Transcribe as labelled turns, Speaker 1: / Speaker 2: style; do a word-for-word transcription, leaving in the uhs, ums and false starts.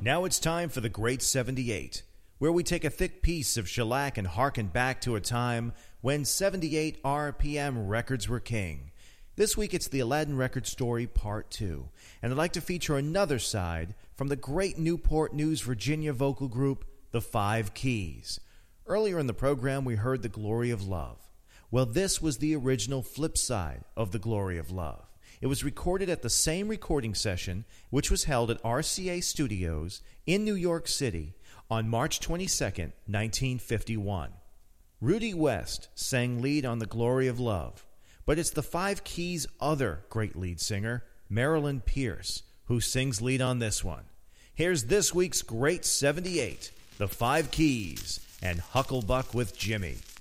Speaker 1: Now it's time for the Great seventy-eight, where we take a thick piece of shellac and harken back to a time when seventy-eight R P M records were king. This week it's the Aladdin Record Story Part two, and I'd like to feature another side from the great Newport News, Virginia vocal group, The Five Keys. Earlier in the program we heard The Glory of Love. Well, this was the original flip side of The Glory of Love. It was recorded at the same recording session, which was held at R C A Studios in New York City on March twenty-second, nineteen fifty-one. Rudy West sang lead on The Glory of Love, but it's the Five Keys' other great lead singer, Marilyn Pierce, who sings lead on this one. Here's this week's Great seventy-eight, The Five Keys and Hucklebuck with Jimmy.